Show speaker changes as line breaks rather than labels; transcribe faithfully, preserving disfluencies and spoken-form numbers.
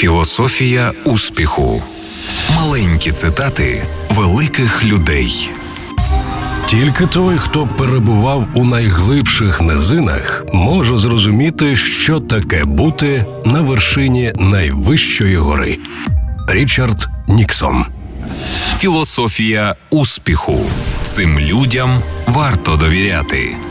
Філософія успіху. Маленькі цитати великих людей.
Тільки той, хто перебував у найглибших низинах, може зрозуміти, що таке бути на вершині найвищої гори. Річард Ніксон.
Філософія успіху. Цим людям варто довіряти.